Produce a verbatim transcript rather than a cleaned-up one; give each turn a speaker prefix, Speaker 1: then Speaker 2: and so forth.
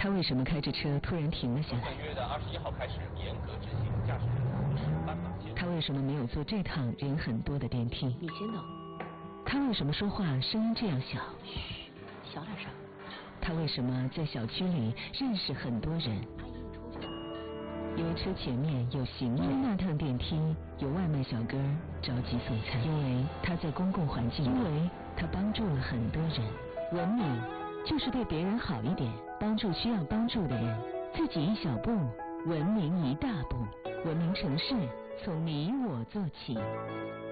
Speaker 1: 他为什么开着车突然停了下来？
Speaker 2: 本月的二十一号开始严格执行驾驶人无视斑马线。
Speaker 1: 他为什么没有坐这趟人很多的电梯？
Speaker 3: 你先等。
Speaker 1: 他为什么说话声音这样小？
Speaker 3: 嘘，小点声。
Speaker 1: 他为什么在小区里认识很多人？
Speaker 3: 阿姨，你出去。
Speaker 1: 因为车前面有行人，因为那趟电梯有外卖小哥着急送餐，因为他在公共环境，因为他帮助了很多人。文明就是对别人好一点，帮助需要帮助的人，自己一小步，文明一大步。文明城市从你我做起。